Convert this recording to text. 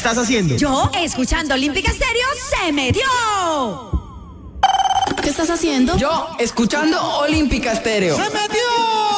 estás haciendo? Yo, escuchando Olímpica Estéreo, ¡se metió! ¿Qué estás haciendo? Yo, escuchando Olímpica Estéreo. ¡Se metió!